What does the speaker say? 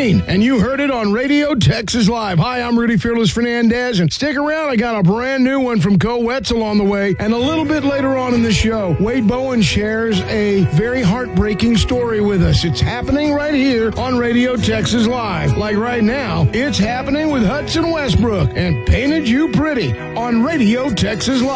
rain, and you heard it on Radio Texas Live. Hi, I'm Rudy Fearless Fernandez, and stick around. I got a brand new one from Co Wetzel on the way, and a little bit later on in the show, Wade Bowen shares a very heartbreaking story with us. It's happening right here on Radio Texas Live. Like right now, it's happening with Hudson Westbrook and Painted You Pretty on Radio Texas Live.